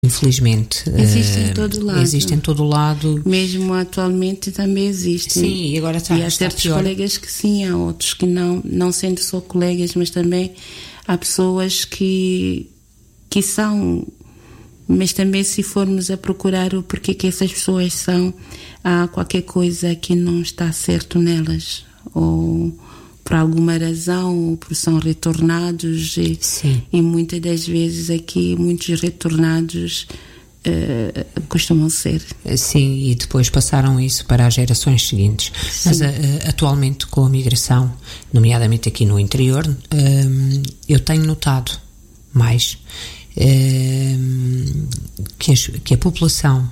infelizmente. Existe em todo lado. Existe em todo lado. Mesmo atualmente também existe. Sim, e agora está. E há certos colegas que sim, há outros que não sendo só colegas, mas também há pessoas que são. Mas também, se formos a procurar o porquê que essas pessoas são, há qualquer coisa que não está certo nelas, ou por alguma razão, ou por são retornados, e muitas das vezes aqui muitos retornados costumam ser. Sim, e depois passaram isso para as gerações seguintes. Sim. Mas atualmente, com a migração, nomeadamente aqui no interior, eu tenho notado mais que a população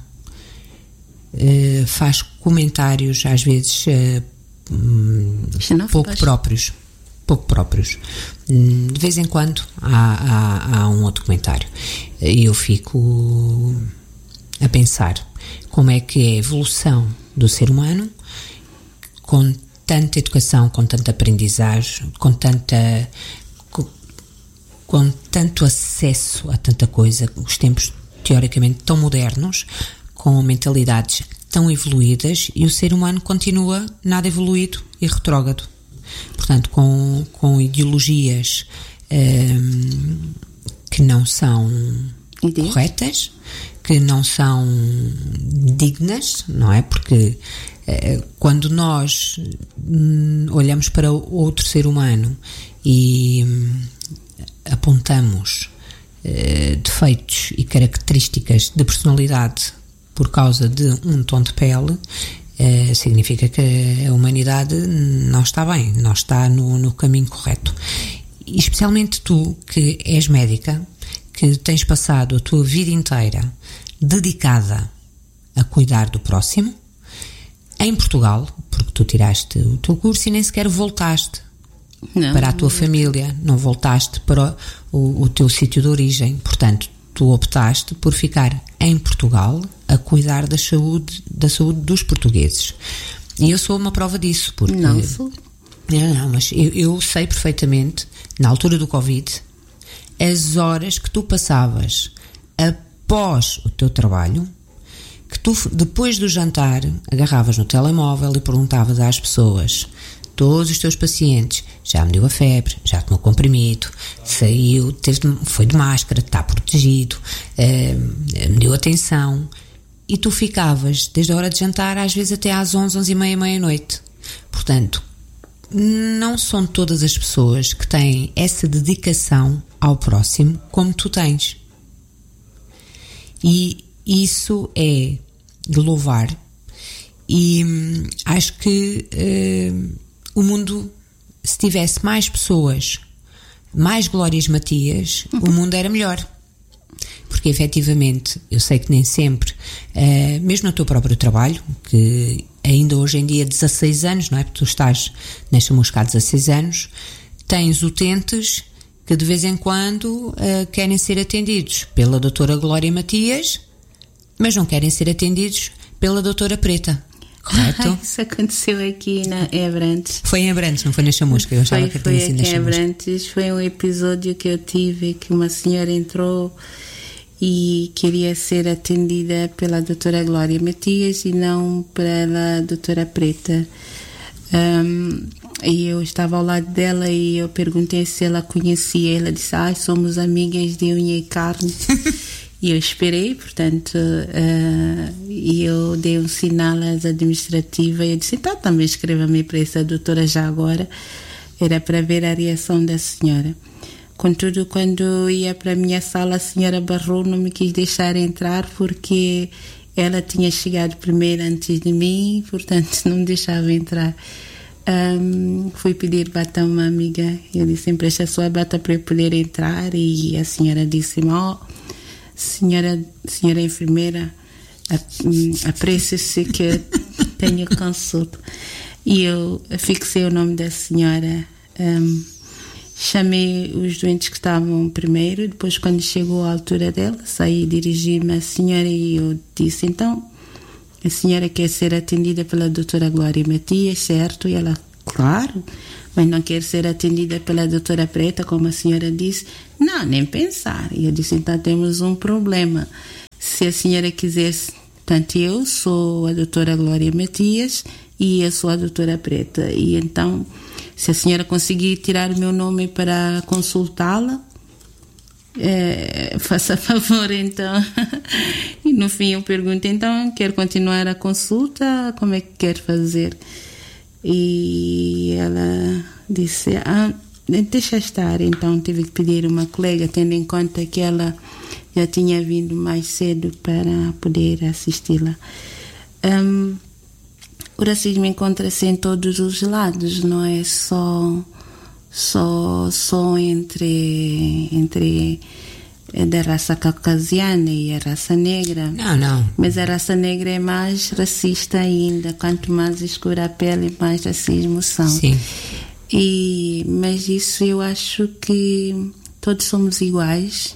faz comentários às vezes pouco próprios. De vez em quando há um outro comentário e eu fico a pensar como é que é a evolução do ser humano com tanta educação, com tanta aprendizagem, com tanto acesso a tanta coisa, os tempos teoricamente tão modernos, com mentalidades tão evoluídas, e o ser humano continua nada evoluído e retrógrado. Portanto, com ideologias que não são corretas, que não são dignas, não é? Porque quando nós olhamos para outro ser humano e apontamos defeitos e características de personalidade por causa de um tom de pele, significa que a humanidade não está bem, não está no caminho correto. E especialmente tu, que és médica, que tens passado a tua vida inteira dedicada a cuidar do próximo, em Portugal, porque tu tiraste o teu curso e nem sequer voltaste para a tua família, não voltaste para o teu sítio de origem, portanto tu optaste por ficar em Portugal a cuidar da saúde dos portugueses. E eu sou uma prova disso, porque não sou. Não, mas eu sei perfeitamente, na altura do Covid, as horas que tu passavas após o teu trabalho, que tu depois do jantar agarravas no telemóvel e perguntavas às pessoas, todos os teus pacientes, já me deu a febre, já tomou comprimido, saiu, foi de máscara, está protegido, me deu atenção, e tu ficavas desde a hora de jantar às vezes até às 11h30, meia-noite. Portanto, não são todas as pessoas que têm essa dedicação ao próximo como tu tens, e isso é de louvar. E acho que o mundo, se tivesse mais pessoas, mais Glórias Matias, o mundo era melhor. Porque efetivamente, eu sei que nem sempre, mesmo no teu próprio trabalho, que ainda hoje em dia 16 anos, não é? Porque tu estás nesta música há 16 anos, tens utentes que de vez em quando querem ser atendidos pela doutora Glória Matias, mas não querem ser atendidos pela doutora Preta. Correto? Isso aconteceu aqui na Abrantes. Foi em Abrantes, não foi na Chamusca? Eu achava que tinha sido na Chamusca. Foi aqui em Abrantes. Foi um episódio que eu tive que uma senhora entrou e queria ser atendida pela doutora Glória Matias e não pela doutora Preta. E eu estava ao lado dela e eu perguntei se ela conhecia. Ela disse, somos amigas de unha e carne. E eu esperei, portanto, e eu dei um sinal às administrativas e eu disse, então também escreva-me para essa doutora já agora. Era para ver a reação da senhora. Contudo, quando eu ia para a minha sala, a senhora barrou, não me quis deixar entrar porque ela tinha chegado primeiro antes de mim, portanto não me deixava entrar. Fui pedir bata a uma amiga, eu disse, empresta a sua bata para eu poder entrar, e a senhora disse-me, senhora enfermeira, apresse-se que eu tenho consulta. E eu fixei o nome da senhora, chamei os doentes que estavam primeiro, depois quando chegou a altura dela, saí, dirigi-me à senhora e eu disse, então, a senhora quer ser atendida pela doutora Glória Matias, certo? E ela claro, mas não quero ser atendida pela doutora Preta, como a senhora disse. Não, nem pensar. E eu disse, então temos um problema. Se a senhora quisesse, portanto, eu sou a doutora Glória Matias e eu sou a doutora Preta. E então, se a senhora conseguir tirar o meu nome para consultá-la, faça favor, então. E no fim eu pergunto, então, quer continuar a consulta? Como é que quer fazer? E ela disse, deixa estar. Então tive que pedir uma colega, tendo em conta que ela já tinha vindo mais cedo para poder assisti-la. O racismo encontra-se em todos os lados, não é só entre da raça caucasiana e a raça negra. Não. Mas a raça negra é mais racista ainda. Quanto mais escura a pele, mais racismo são. Sim. Mas isso eu acho que todos somos iguais.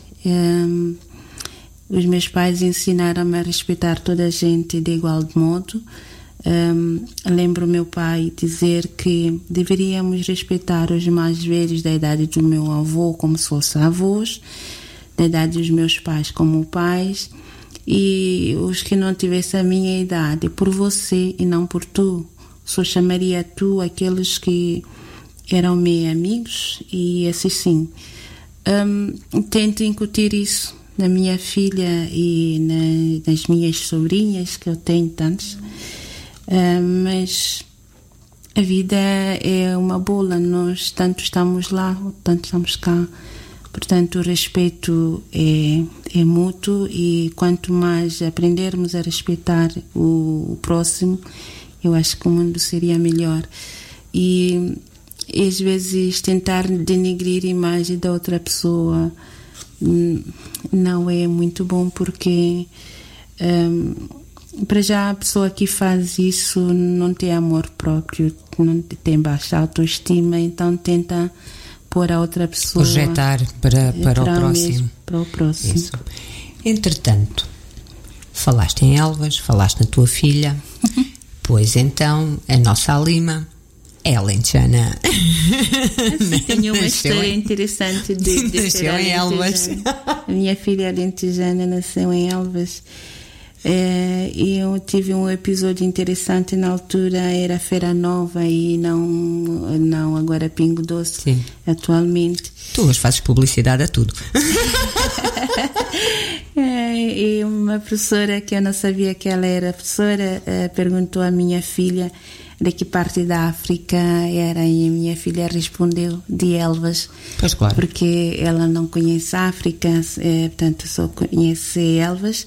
Os meus pais ensinaram-me a respeitar toda a gente de igual modo. Lembro meu pai dizer que deveríamos respeitar os mais velhos da idade do meu avô como se fossem avós, da idade dos meus pais como pais, e os que não tivessem a minha idade, por você e não por tu. Só chamaria tu aqueles que eram meus amigos, e assim sim. Tento incutir isso na minha filha e nas minhas sobrinhas, que eu tenho tantos. Mas a vida é uma bola, nós tanto estamos lá, tanto estamos cá. Portanto, o respeito é mútuo, e quanto mais aprendermos a respeitar o próximo, eu acho que o mundo seria melhor. E às vezes tentar denegrir a imagem da outra pessoa não é muito bom, porque para já a pessoa que faz isso não tem amor próprio, não tem baixa autoestima, então tenta pôr a outra pessoa, projetar para o próximo. Para o próximo. Isso. Entretanto, falaste em Elvas, falaste na tua filha, pois então a nossa Alima é alentejana. Tenho uma história interessante de nasceu em Elvas. A minha filha alentejana nasceu em Elvas. E eu tive um episódio interessante. Na altura era Feira Nova e não agora Pingo Doce. Sim. Atualmente tu hoje fazes publicidade a tudo. E uma professora, que eu não sabia que ela era professora, perguntou à minha filha de que parte da África era, e a minha filha respondeu de Elvas. Pois claro. Porque ela não conhece a África, portanto só conhece Elvas.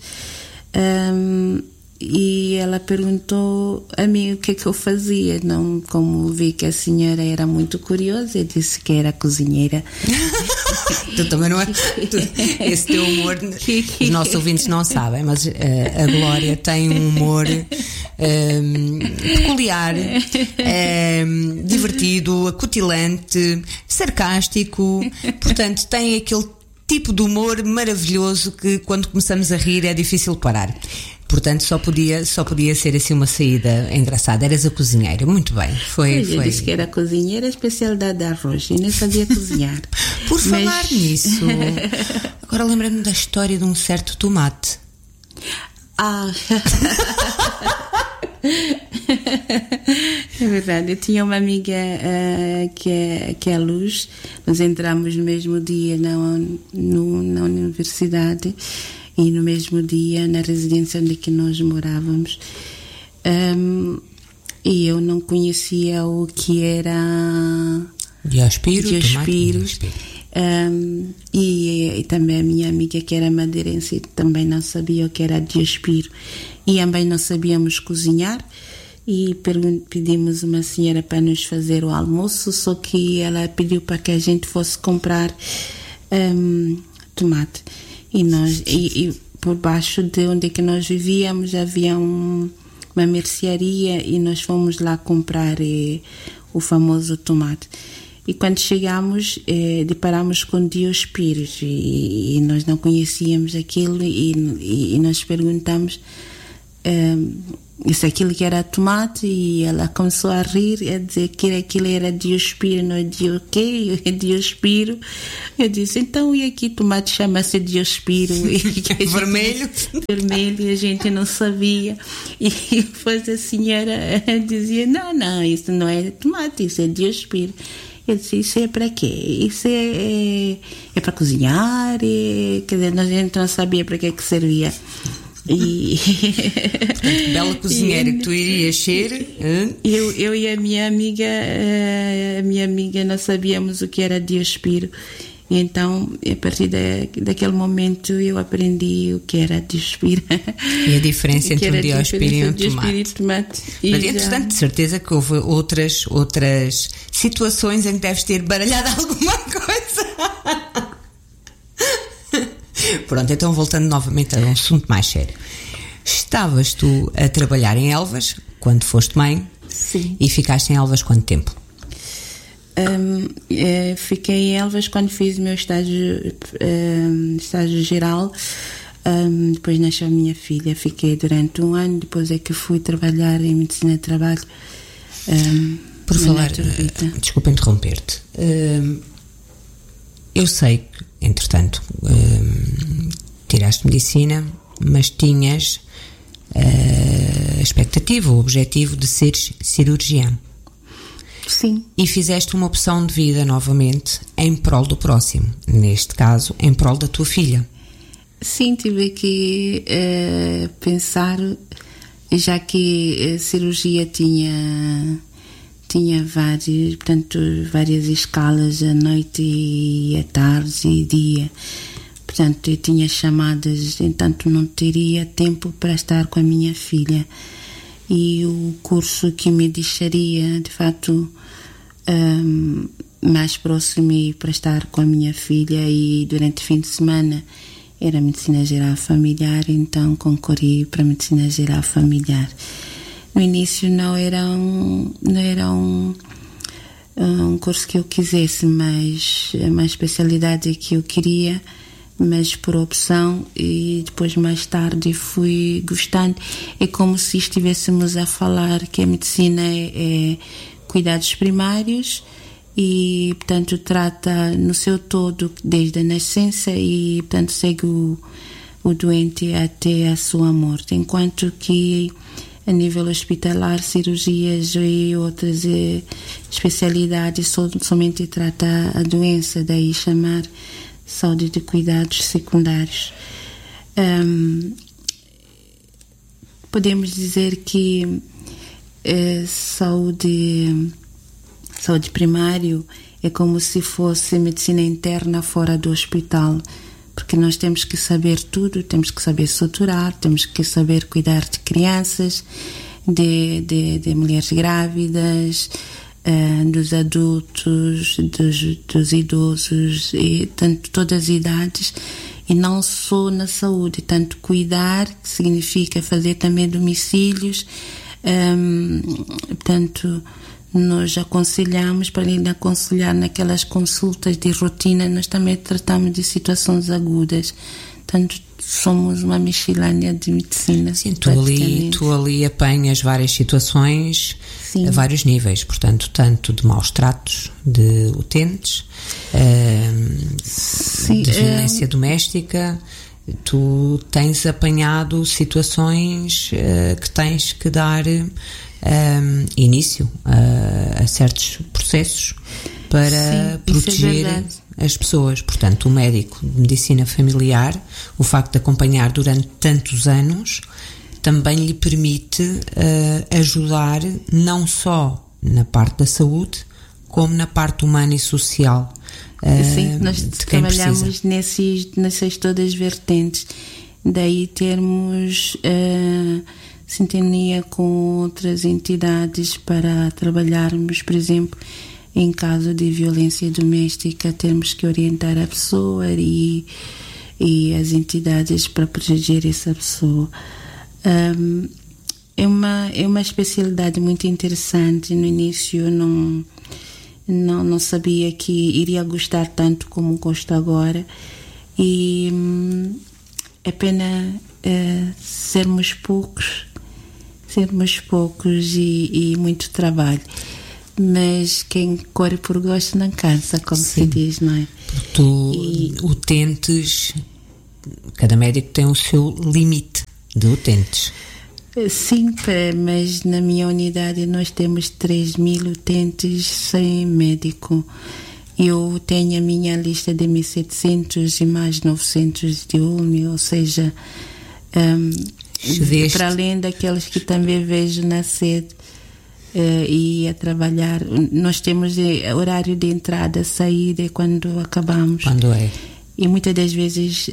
E ela perguntou a mim o que é que eu fazia. Não, como vi que a senhora era muito curiosa, eu disse que era cozinheira. Tu também não é? Esse teu humor, os nossos ouvintes não sabem, mas a Glória tem um humor peculiar, divertido, acutilante, sarcástico. Portanto, tem aquele tipo de humor maravilhoso que quando começamos a rir é difícil parar. Portanto, só podia ser assim uma saída engraçada. Eras a cozinheira, muito bem. Eu disse que era a cozinheira, a especialidade de arroz, e nem sabia cozinhar. Por falar nisso, agora lembrando da história de um certo tomate. É verdade, eu tinha uma amiga que é a Luz. Nós entramos no mesmo dia na universidade e no mesmo dia na residência onde que nós morávamos, e eu não conhecia o que era Diospiro. E também a minha amiga, que era madeirense, também não sabia o que era Diospiro, e também não sabíamos cozinhar. E pedimos uma senhora para nos fazer o almoço, só que ela pediu para que a gente fosse comprar tomate. E por baixo de onde que nós vivíamos havia uma mercearia, e nós fomos lá comprar o famoso tomate. E quando chegamos, deparamos com Diospiros, e nós não conhecíamos aquilo, e nós perguntamos disse aquilo que era tomate e ela começou a rir, a dizer que aquilo era Diospiro, não é o quê? É Diospiro. Eu disse, então, e aqui tomate chama-se Diospiro? Vermelho? Vermelho, e a gente não sabia. E depois a senhora dizia, não, isso não é tomate, isso é Diospiro. Eu disse, isso é para quê? Isso é para cozinhar? Quer dizer, a gente não sabia para que servia. Portanto, bela cozinheira que tu irias ser. Eu e a minha amiga não sabíamos o que era Diospiro. E então, a partir daquele momento, eu aprendi o que era Diospiro. E a diferença entre um Diospiro e um tomate. Mas, entretanto, de certeza que houve outras situações em que deves ter baralhado alguma coisa. Pronto, então voltando novamente a um assunto mais sério. Estavas tu a trabalhar em Elvas quando foste mãe? Sim. E ficaste em Elvas quanto tempo? Fiquei em Elvas quando fiz o meu estágio geral. Depois nasceu a minha filha. Fiquei durante 1 ano, depois é que fui trabalhar em medicina de trabalho. Por falar, desculpa interromper-te. Eu sei que, entretanto, tiraste medicina, mas tinhas a expectativa, o objetivo de seres cirurgião. Sim. E fizeste uma opção de vida novamente em prol do próximo, neste caso, em prol da tua filha. Sim, tive que pensar, já que a cirurgia tinha várias escalas, à noite e à tarde e dia. Portanto, eu tinha chamadas, entanto não teria tempo para estar com a minha filha. E o curso que me deixaria, de fato, mais próximo e para estar com a minha filha e durante o fim de semana era Medicina Geral Familiar, então concorri para Medicina Geral Familiar. No início não era um curso que eu quisesse, mas uma especialidade que eu queria, mas por opção, e depois mais tarde fui gostando. É como se estivéssemos a falar que a medicina é cuidados primários e, portanto, trata no seu todo desde a nascença e, portanto, segue o doente até a sua morte, enquanto que a nível hospitalar, cirurgias e outras especialidades somente trata a doença, daí chamar saúde de cuidados secundários. Podemos dizer que saúde primário é como se fosse medicina interna fora do hospital, porque nós temos que saber tudo, temos que saber suturar, temos que saber cuidar de crianças, de mulheres grávidas, dos adultos, dos idosos, e tanto todas as idades, e não só na saúde, tanto cuidar, que significa fazer também domicílios, portanto, nós aconselhamos, para além de aconselhar naquelas consultas de rotina, nós também tratamos de situações agudas, portanto, somos uma miscelânea de medicina. Sim, tu ali apanhas várias situações. Sim. A vários níveis, portanto, tanto de maus tratos de utentes, de violência doméstica. Tu tens apanhado situações que tens que dar início a certos processos para proteger as pessoas. Portanto, o médico de medicina familiar, o facto de acompanhar durante tantos anos, também lhe permite ajudar não só na parte da saúde, como na parte humana e social. Sim, nós trabalhamos nessas todas as vertentes. Daí termos sintonia com outras entidades para trabalharmos, por exemplo, em caso de violência doméstica, temos que orientar a pessoa e as entidades para proteger essa pessoa. É uma especialidade muito interessante. No início eu não sabia que iria gostar tanto como gosto agora, e é pena sermos poucos sermos poucos e muito trabalho. Mas quem corre por gosto não cansa, como se diz, não é? Tu utentes, cada médico tem o seu limite de utentes. Sim, mas na minha unidade nós temos 3.000 utentes sem médico. Eu tenho a minha lista de 1.700 e mais 900 de ULMI, ou seja, para além daqueles que também vejo na sede e a trabalhar, nós temos horário de entrada, saída e quando acabamos. Quando é? E muitas das vezes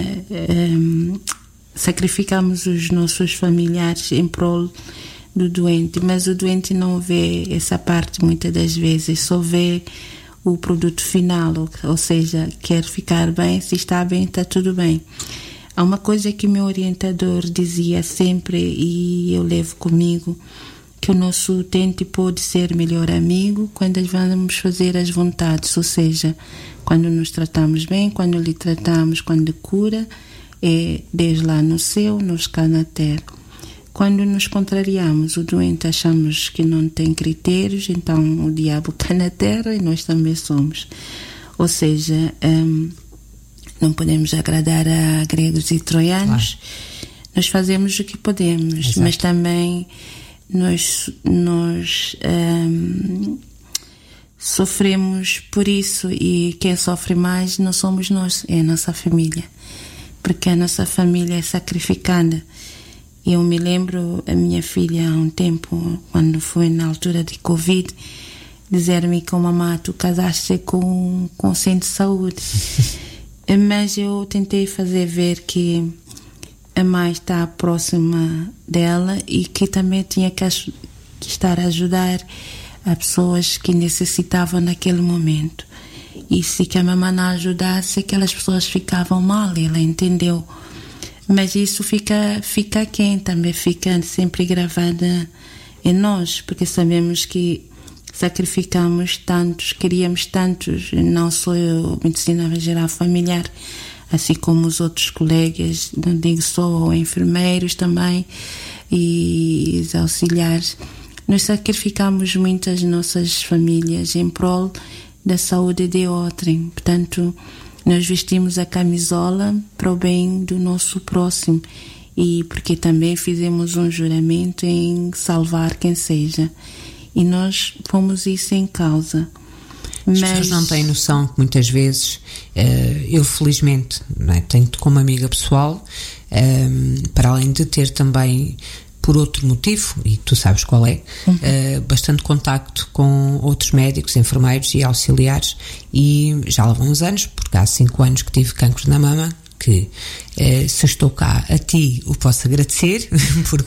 sacrificamos os nossos familiares em prol do doente, mas o doente não vê essa parte muitas das vezes, só vê o produto final, ou seja, quer ficar bem, se está bem, está tudo bem. Há uma coisa que o meu orientador dizia sempre e eu levo comigo, que o nosso utente pode ser melhor amigo quando vamos fazer as vontades, ou seja, quando nos tratamos bem, quando lhe tratamos, quando cura, é Deus lá no céu, nós cá na terra. Quando nos contrariamos, o doente achamos que não tem critérios, então o diabo cá na terra e nós também somos. Ou seja, não podemos agradar a gregos e troianos, nós fazemos o que podemos, exato, mas também nós sofremos por isso, e quem sofre mais não somos nós, é a nossa família, porque a nossa família é sacrificada. Eu me lembro, a minha filha há um tempo, quando foi na altura de Covid, dizer-me que mamãe, tu casaste com o centro de saúde. Mas eu tentei fazer ver que a mãe está próxima dela e que também tinha que estar a ajudar a pessoas que necessitavam naquele momento. E se que a mamãe não ajudasse, aquelas pessoas ficavam mal, ela entendeu. Mas isso fica quem também fica sempre gravada em nós, porque sabemos que sacrificamos tantos, queríamos tantos, não só eu, medicina geral familiar, assim como os outros colegas, não digo só enfermeiros também e os auxiliares. Nós sacrificamos muitas nossas famílias em prol da saúde de outrem. Portanto, nós vestimos a camisola para o bem do nosso próximo e porque também fizemos um juramento em salvar quem seja. E nós pomos isso em causa. As pessoas não têm noção que muitas vezes, eu felizmente, não é, tenho-te como amiga pessoal, para além de ter também, por outro motivo, e tu sabes qual é, bastante contacto com outros médicos, enfermeiros e auxiliares, e já lá vão uns anos, porque há 5 anos que tive cancro na mama, que se estou cá a ti o posso agradecer, porque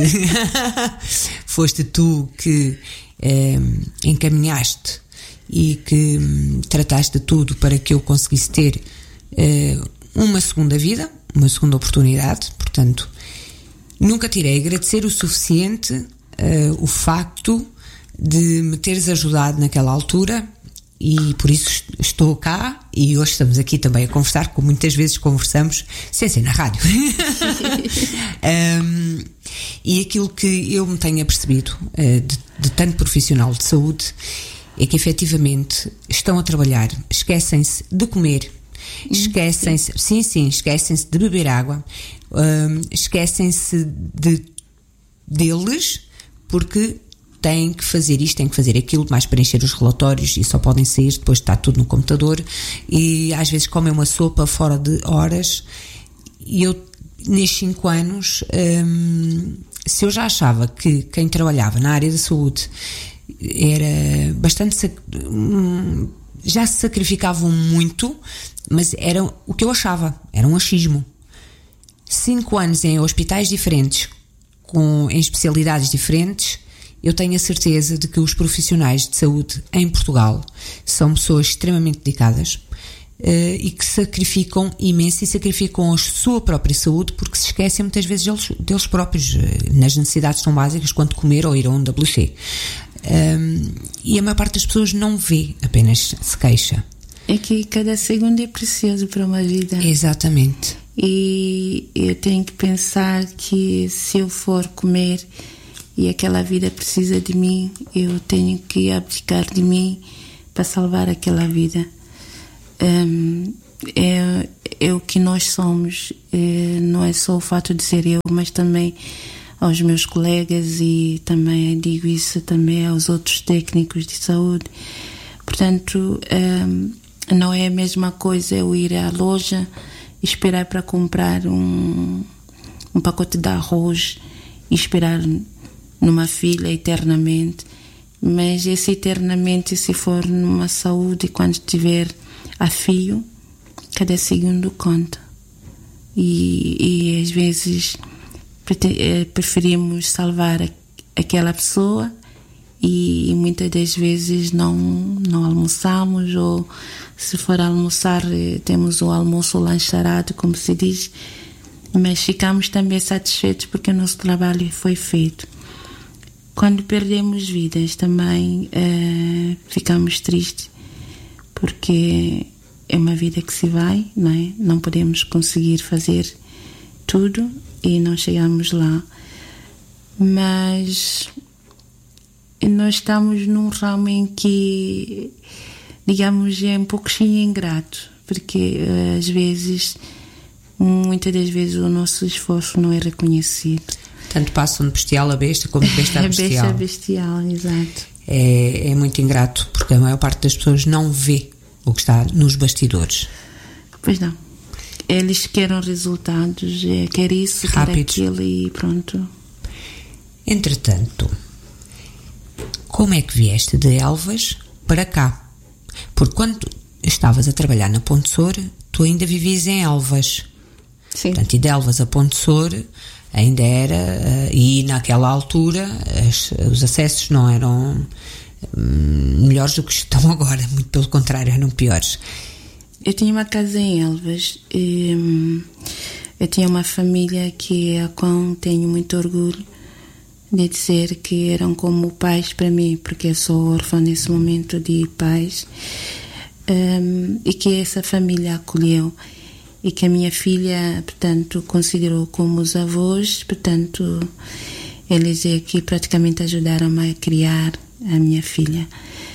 foste tu que encaminhaste e que trataste de tudo para que eu conseguisse ter uma segunda vida, uma segunda oportunidade. Portanto, nunca tirei a agradecer o suficiente o facto de me teres ajudado naquela altura. E por isso estou cá e hoje estamos aqui também a conversar, como muitas vezes conversamos sem ser na rádio. E aquilo que eu me tenho apercebido de tanto profissional de saúde é que efetivamente estão a trabalhar, esquecem-se de comer, esquecem-se, esquecem-se de beber água, esquecem-se deles, porque têm que fazer isto, têm que fazer aquilo, mais preencher os relatórios e só podem sair depois de estar tudo no computador e às vezes comem uma sopa fora de horas. E eu, nestes 5 anos, se eu já achava que quem trabalhava na área da saúde era bastante, já se sacrificavam muito, mas era o que eu achava, era um achismo. 5 anos em hospitais diferentes, em especialidades diferentes, eu tenho a certeza de que os profissionais de saúde em Portugal são pessoas extremamente dedicadas e que sacrificam imenso e sacrificam a sua própria saúde porque se esquecem muitas vezes deles próprios, nas necessidades tão básicas quanto comer ou ir a um WC. E a maior parte das pessoas não vê, apenas se queixa. É que cada segundo é precioso para uma vida. Exatamente. E eu tenho que pensar que se eu for comer e aquela vida precisa de mim, eu tenho que abdicar de mim para salvar aquela vida. É o que nós somos, não é só o fato de ser eu, mas também aos meus colegas, e também digo isso também aos outros técnicos de saúde. Portanto, não é a mesma coisa eu ir à loja e esperar para comprar um pacote de arroz e esperar numa fila eternamente, mas esse eternamente, se for numa saúde, quando estiver a fio, cada segundo conta, e às vezes preferimos salvar aquela pessoa, e muitas das vezes não almoçamos, ou se for almoçar temos o almoço lancharado, como se diz, mas ficamos também satisfeitos porque o nosso trabalho foi feito. Quando perdemos vidas também ficamos tristes, porque é uma vida que se vai, não é? Não podemos conseguir fazer tudo e não chegamos lá. Mas nós estamos num ramo em que, digamos, é um pouquinho ingrato, porque às vezes, muitas das vezes, o nosso esforço não é reconhecido. Tanto passam de bestial a besta como de besta a bestial. Besta a bestial, exato. É muito ingrato, porque a maior parte das pessoas não vê o que está nos bastidores. Pois não. Eles querem resultados, quer isso, rápidos, quer aquilo, e pronto. Entretanto, como é que vieste de Elvas para cá? Porque quando estavas a trabalhar na Ponte Sor, tu ainda vivias em Elvas. Sim. Portanto, e de Elvas a Ponte Sor ainda era, e naquela altura os acessos não eram melhores do que estão agora, muito pelo contrário, eram piores. Eu tinha uma casa em Elvas, eu tinha uma família a qual tenho muito orgulho de dizer que eram como pais para mim, porque eu sou órfã nesse momento de pais, e que essa família acolheu, e que a minha filha, portanto, considerou como os avós. Portanto, eles é que praticamente ajudaram-me a criar a minha filha.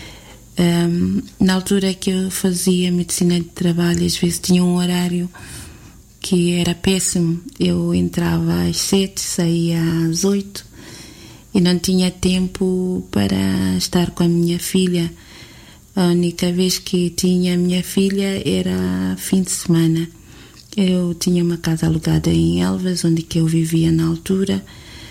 Na altura que eu fazia medicina de trabalho, às vezes tinha um horário que era péssimo. Eu entrava às 7, saía às 8 e não tinha tempo para estar com a minha filha. A única vez que tinha a minha filha era fim de semana. Eu tinha uma casa alugada em Elvas, onde que eu vivia na altura,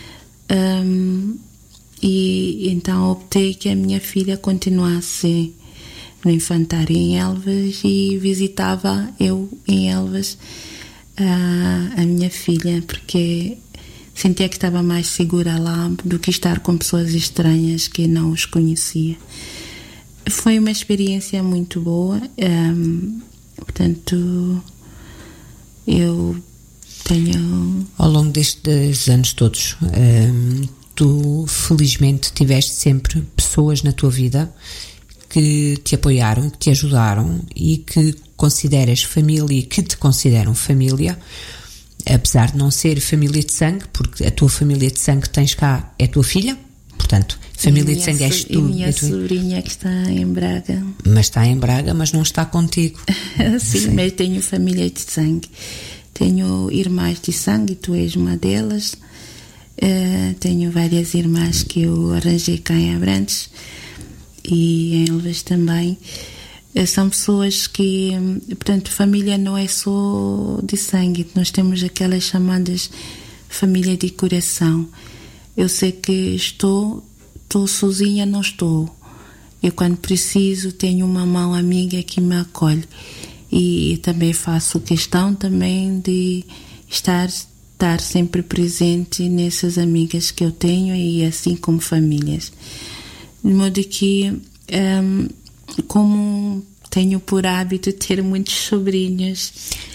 e então optei que a minha filha continuasse no infantário em Elvas, e visitava eu em Elvas a minha filha, porque sentia que estava mais segura lá do que estar com pessoas estranhas que não os conhecia. Foi uma experiência muito boa, portanto, eu tenho... Ao longo destes anos todos, tu felizmente tiveste sempre pessoas na tua vida que te apoiaram, que te ajudaram e que consideras família, que te consideram família, apesar de não ser família de sangue, porque a tua família de sangue que tens cá é a tua filha, portanto, família de sangue és tu. E minha sobrinha que está em Braga. Mas está em Braga, mas não está contigo. Sim, mas tenho família de sangue. Tenho irmãs de sangue, tu és uma delas. Tenho várias irmãs que eu arranjei cá em Abrantes e em Elvas também. São pessoas que, portanto, família não é só de sangue. Nós temos aquelas chamadas família de coração. Eu sei que estou sozinha, não estou. Eu, quando preciso, tenho uma mão amiga que me acolhe. E também faço questão também de estar sempre presente nessas amigas que eu tenho, e assim como famílias. De modo que, como tenho por hábito ter muitos sobrinhos,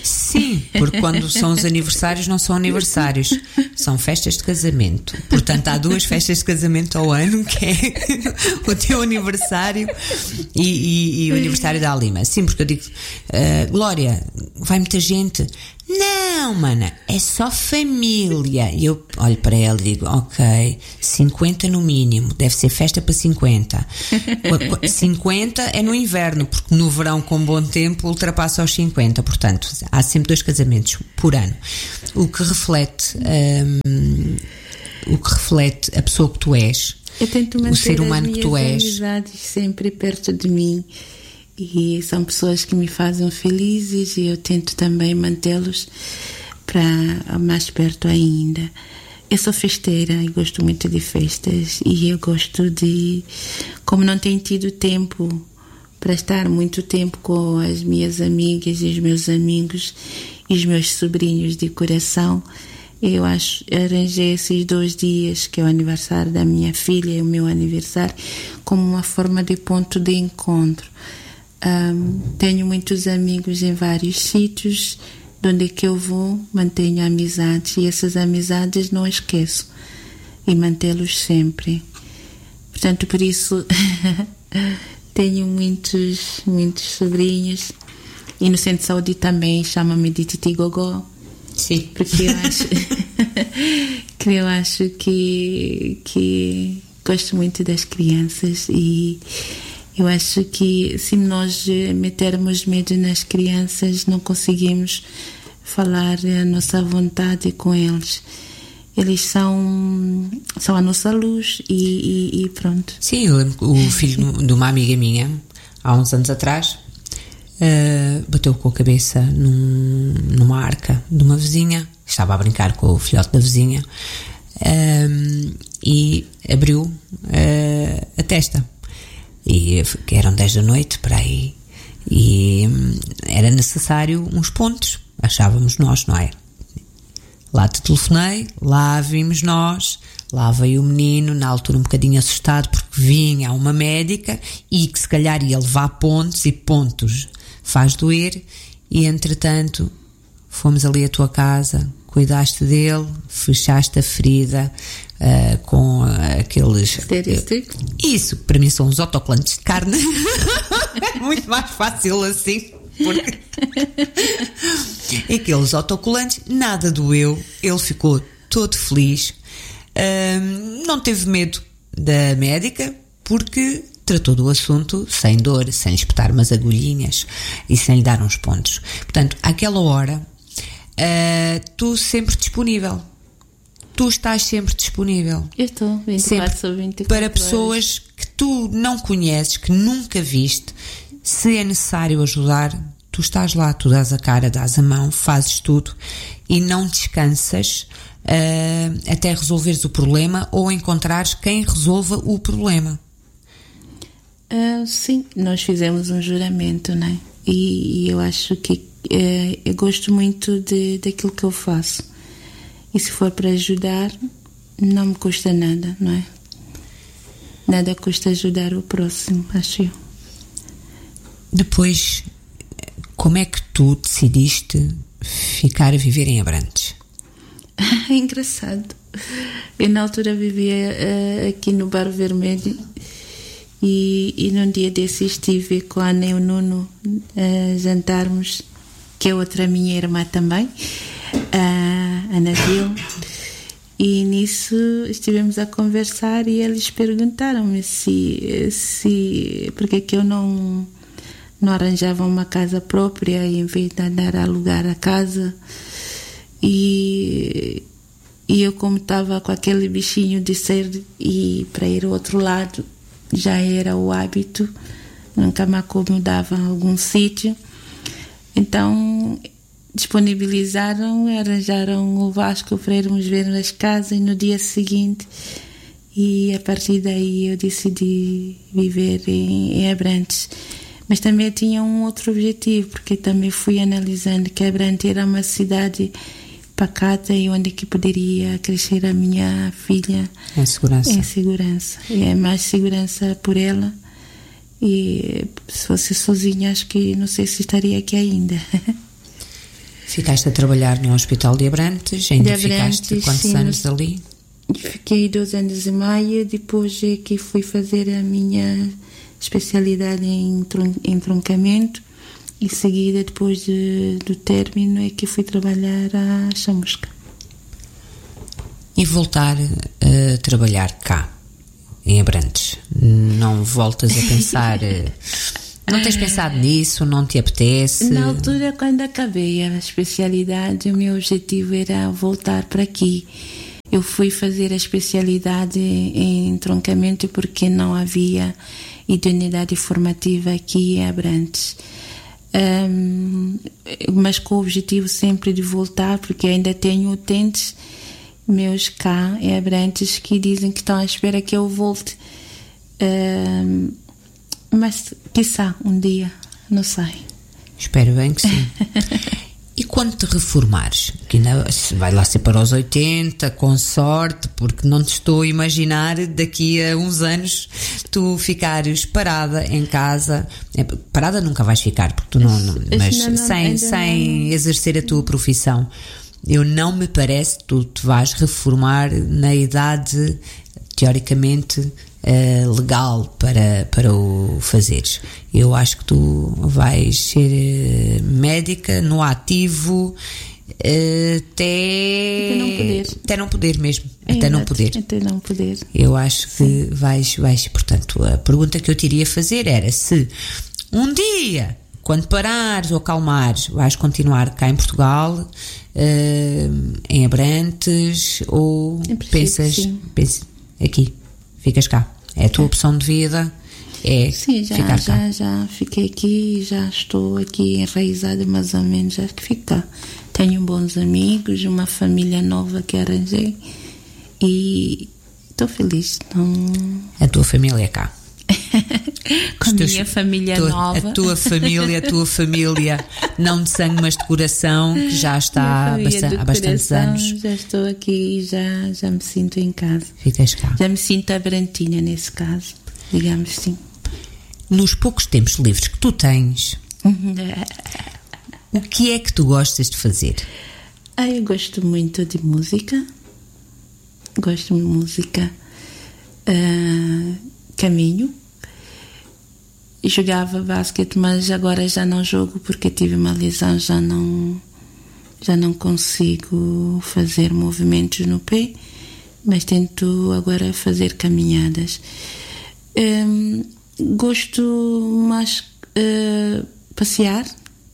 Sim, porque quando são os aniversários não são aniversários, são festas de casamento. Portanto, há 2 festas de casamento ao ano, que é o teu aniversário e o aniversário da Alima. Sim, porque eu digo, Glória, vai muita gente. Não, mana, é só família. E eu olho para ela e digo, ok, 50 no mínimo, deve ser festa para 50. 50 é no inverno, porque no verão, com bom tempo, ultrapassa aos 50. Portanto, há sempre 2 casamentos por ano. O que reflete a pessoa que tu és, eu tento manter o ser humano as que tu és. amizades sempre perto de mim. E são pessoas que me fazem felizes e eu tento também mantê-los para mais perto ainda. Eu sou festeira e gosto muito de festas e eu gosto de, como não tenho tido tempo para estar muito tempo com as minhas amigas e os meus amigos e os meus sobrinhos de coração, eu arranjei esses 2 dias, que é o aniversário da minha filha e o meu aniversário, como uma forma de ponto de encontro. Tenho muitos amigos em vários sítios, onde é que eu vou, mantenho amizades e essas amizades não esqueço e mantê-los sempre. Portanto, por isso tenho muitos sobrinhos e no Centro de Saúde também chama-me de Titi Gogó. Sim. Porque eu acho que gosto muito das crianças e eu acho que se nós metermos medo nas crianças, não conseguimos falar a nossa vontade com eles. Eles são a nossa luz e pronto. Sim, eu lembro que o filho de uma amiga minha, há uns anos atrás, bateu com a cabeça numa arca de uma vizinha. Estava a brincar com o filhote da vizinha e abriu a testa. E eram 10 da noite, para aí, e era necessário uns pontos, achávamos nós, não é? Lá te telefonei, lá vimos nós, lá veio o menino, na altura um bocadinho assustado, porque vinha uma médica e que se calhar ia levar pontos, e pontos faz doer, e entretanto fomos ali à tua casa, cuidaste dele, fechaste a ferida com aqueles... Isso, para mim são os autocolantes de carne. É muito mais fácil assim, porque aqueles autocolantes, nada doeu, ele ficou todo feliz, não teve medo da médica, porque tratou do assunto sem dor, sem espetar umas agulhinhas e sem lhe dar uns pontos. Portanto, àquela hora, tu sempre disponível. Tu estás sempre disponível. Eu estou 24 sobre 24 para pessoas que tu não conheces, que nunca viste. Se é necessário ajudar, tu estás lá, tu dás a cara, dás a mão, fazes tudo e não descansas até resolveres o problema ou encontrares quem resolva o problema. Sim, nós fizemos um juramento, né? E eu acho que eu gosto muito daquilo que eu faço. E se for para ajudar, não me custa nada, não é? Nada custa ajudar o próximo, acho eu. Depois, como é que tu decidiste ficar a viver em Abrantes? É engraçado. Eu na altura vivia aqui no Bar Vermelho e num dia desse estive com a Ana e o Nuno a jantarmos, que é outra minha irmã também, a Ana Gil, e nisso estivemos a conversar e eles perguntaram-me porque é que eu não arranjava uma casa própria em vez de andar a alugar a casa. E eu, como estava com aquele bichinho de ser e para ir ao outro lado, já era o hábito, nunca me acomodava em algum sítio. Então disponibilizaram, arranjaram o Vasco para irmos ver as casas no dia seguinte, e a partir daí eu decidi viver em Abrantes. Mas também eu tinha um outro objetivo, porque também fui analisando que Abrantes era uma cidade pacata e onde que poderia crescer a minha filha em segurança. E é mais segurança por ela. E se fosse sozinha, acho que não sei se estaria aqui ainda. Ficaste a trabalhar no Hospital de Abrantes, ainda ficaste quantos anos ali? Fiquei 2 anos e meio, depois é que fui fazer a minha especialidade em entroncamento e seguida, depois do término, é que fui trabalhar à Chamusca. E voltar a trabalhar cá, em Abrantes, não voltas a pensar... Não tens pensado nisso? Não te apetece? Na altura, quando acabei a especialidade, o meu objetivo era voltar para aqui. Eu fui fazer a especialidade em entroncamento porque não havia idoneidade formativa aqui em Abrantes. Mas com o objetivo sempre de voltar, porque ainda tenho utentes meus cá em Abrantes que dizem que estão à espera que eu volte. Mas, quiçá, um dia, não sei. Espero bem que sim. E quando te reformares, que ainda vai lá ser para os 80, com sorte, porque não te estou a imaginar daqui a uns anos tu ficares parada em casa. Parada nunca vais ficar, porque tu mas sem exercer a tua profissão. Eu não me parece que tu te vais reformar na idade, teoricamente, legal para o fazeres. Eu acho que tu vais ser médica no ativo até não poder mesmo. Até não poder. Eu acho que vais. Portanto, a pergunta que eu te iria fazer era se um dia, quando parares ou acalmares, vais continuar cá em Portugal, em Abrantes, ou pensas aqui, ficas cá. É a tua opção de vida, sim, ficar cá. Já fiquei aqui, já estou aqui enraizada mais ou menos, já que fico cá. Tenho bons amigos, uma família nova que arranjei e estou feliz. A tua família é cá. Com a minha família nova. A tua família não de sangue, mas de coração, que já está há bastantes anos. Já estou aqui e já me sinto em casa. Ficas cá. Já me sinto abrantina nesse caso, digamos assim. Nos poucos tempos livres que tu tens, o que é que tu gostas de fazer? Eu gosto muito de música. Gosto de música. Caminho. Jogava basquete, mas agora já não jogo porque tive uma lesão, já não consigo fazer movimentos no pé, mas tento agora fazer caminhadas. Gosto mais passear,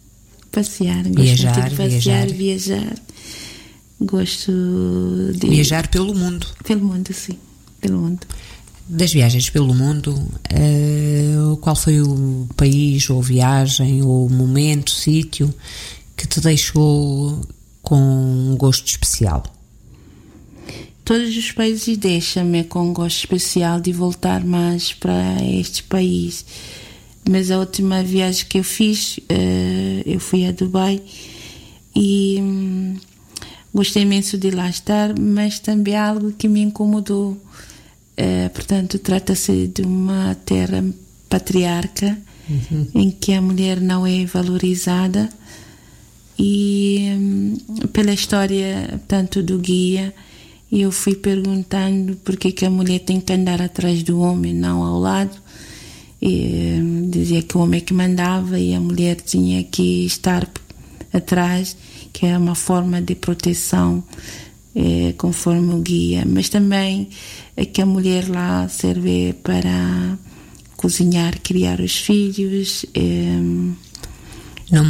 viajar. Gosto de viajar pelo mundo. Pelo mundo, sim, pelo mundo. Das viagens pelo mundo, qual foi o país ou viagem ou momento, sítio que te deixou com um gosto especial? Todos os países deixam-me com um gosto especial de voltar mais para este país. Mas a última viagem que eu fiz, eu fui a Dubai e gostei imenso de lá estar, mas também algo que me incomodou. Portanto, trata-se de uma terra patriarca, em que a mulher não é valorizada, e pela história, portanto, do guia, eu fui perguntando porque que a mulher tem que andar atrás do homem, não ao lado. E dizia que o homem é que mandava e a mulher tinha que estar atrás, que é uma forma de proteção, conforme o guia. Mas também é que a mulher lá serve para cozinhar, criar os filhos. Não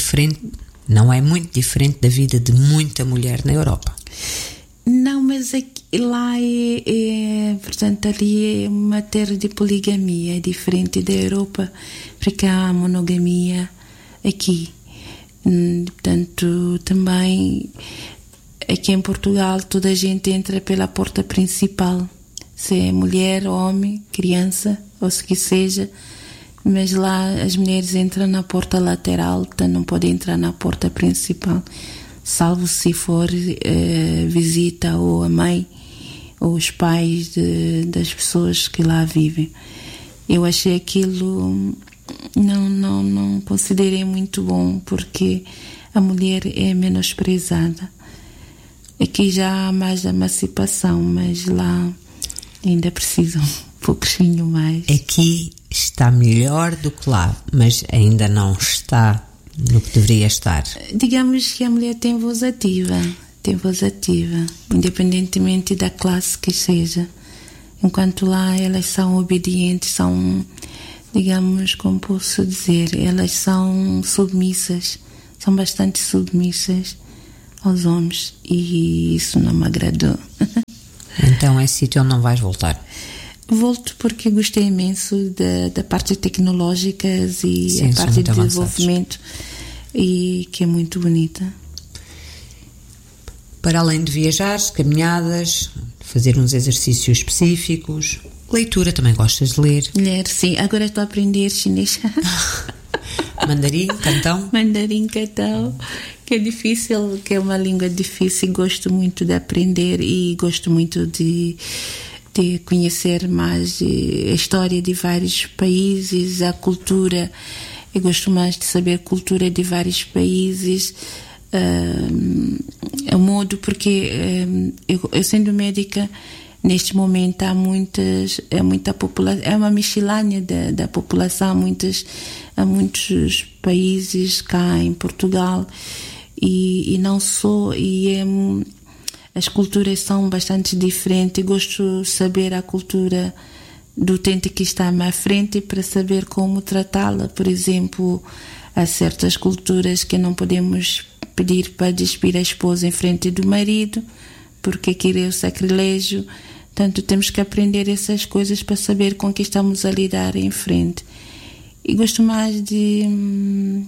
é muito diferente da vida de muita mulher na Europa. Não, mas lá portanto, ali é uma terra de poligamia, é diferente da Europa, porque há monogamia aqui. Portanto, também aqui em Portugal toda a gente entra pela porta principal, se é mulher, homem, criança, ou se que seja, mas lá as mulheres entram na porta lateral, portanto não podem entrar na porta principal, salvo se for visita ou a mãe ou os pais das pessoas que lá vivem. Eu achei aquilo, não considerei muito bom, porque a mulher é menosprezada. Aqui já há mais emancipação, mas lá ainda precisam um pouquinho mais. Aqui está melhor do que lá, mas ainda não está no que deveria estar. Digamos que a mulher tem voz ativa, independentemente da classe que seja. Enquanto lá elas são obedientes, são, digamos, como posso dizer, elas são submissas, são bastante submissas aos homens, e isso não me agradou. Então é sítio onde não vais voltar? Volto porque gostei imenso da parte tecnológica e sim, a parte de desenvolvimento, e que é muito bonita. Para além de viajar, caminhadas, fazer uns exercícios específicos, leitura, também gostas de ler? Ler, sim. Agora estou a aprender chinês. Mandarim, cantão? Mandarim, cantão, que é difícil, que é uma língua difícil. Gosto muito de aprender e gosto muito de conhecer mais a história de vários países, a cultura. Eu gosto mais de saber a cultura de vários países. O modo, porque eu sendo médica, neste momento há muita população, é uma miscelânea da população, há muitos países cá em Portugal, e não só, as culturas são bastante diferentes. Eu gosto de saber a cultura do utente que está à minha frente para saber como tratá-la. Por exemplo, há certas culturas que não podemos pedir para despir a esposa em frente do marido, porque aquilo é o sacrilégio. Portanto, temos que aprender essas coisas para saber com que estamos a lidar em frente. E gosto mais de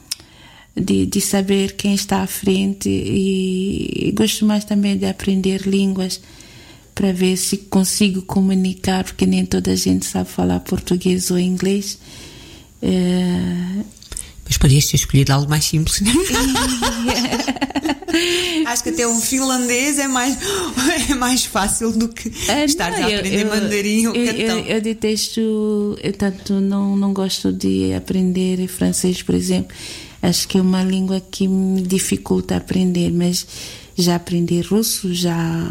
saber quem está à frente, e gosto mais também de aprender línguas para ver se consigo comunicar, porque nem toda a gente sabe falar português ou inglês. Mas podias ter escolhido algo mais simples, não é? Acho que até um finlandês é mais fácil do que estar a aprender mandarim ou cantão. Eu detesto, tanto não gosto de aprender francês, por exemplo. Acho que é uma língua que me dificulta aprender, mas já aprendi russo, já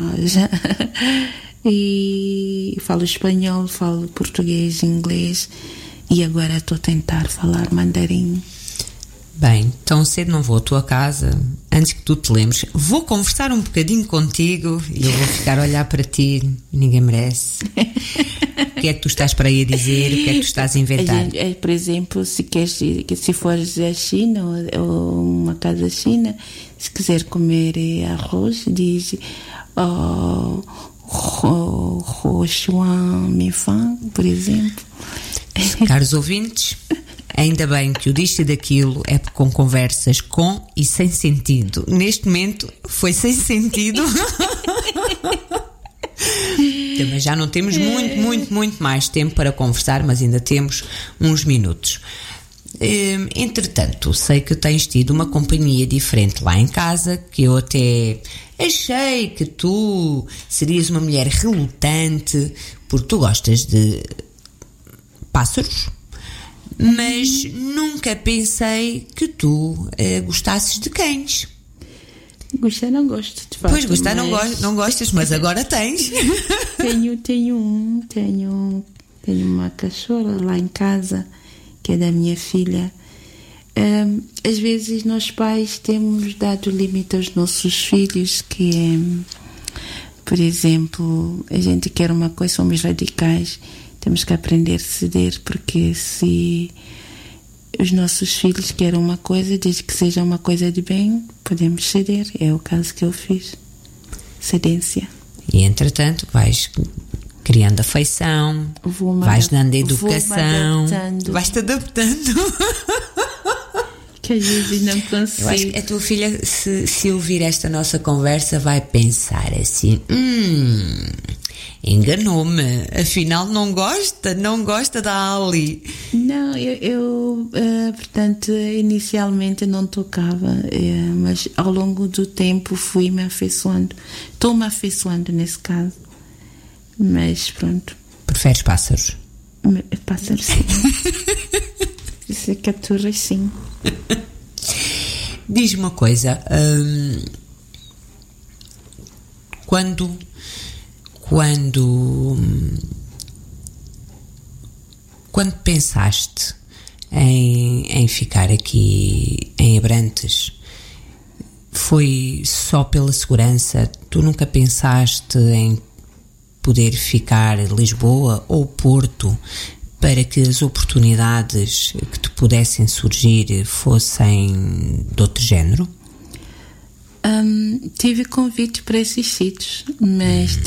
e falo espanhol, falo português, inglês, e agora estou a tentar falar mandarim. Bem, tão cedo não vou à tua casa. Antes que tu te lembres, vou conversar um bocadinho contigo e eu vou ficar a olhar para ti. Ninguém merece. O que é que tu estás para aí a dizer? O que é que tu estás a inventar? Por exemplo, se fores à China ou uma casa China, se quiser comer arroz, diz Xuan Mi Fan, por exemplo. Caros ouvintes, ainda bem que o disto e daquilo é com conversas com e sem sentido. Neste momento foi sem sentido. Mas já não temos muito mais tempo para conversar, mas ainda temos uns minutos. Entretanto, sei que tens tido uma companhia diferente lá em casa, que eu até achei que tu serias uma mulher relutante, porque tu gostas de pássaros, mas nunca pensei que tu gostasses de cães. Gostar não gosto, de facto. Pois, gostar não gostas, mas agora tens. Tenho uma cachorra lá em casa, que é da minha filha. Às vezes nós pais temos dado limite aos nossos filhos, que é, por exemplo, a gente quer uma coisa, somos radicais, temos que aprender a ceder, porque se os nossos filhos querem uma coisa, desde que seja uma coisa de bem, podemos ceder. É o caso que eu fiz. Cedência. E entretanto vais criando afeição, vais dando educação, vais-te adaptando. Que às vezes não consigo. Eu acho que a tua filha, se ouvir esta nossa conversa, vai pensar assim: enganou-me, afinal não gosta da Ali. Não, eu portanto, inicialmente não tocava, mas ao longo do tempo fui-me afeiçoando. Estou-me afeiçoando nesse caso. Mas pronto. Preferes pássaros? Pássaros, sim. Isso é capturas, sim. Diz-me uma coisa, quando pensaste em ficar aqui em Abrantes, foi só pela segurança? Tu nunca pensaste em poder ficar em Lisboa ou Porto para que as oportunidades que te pudessem surgir fossem de outro género? Tive convite para esses sítios, mas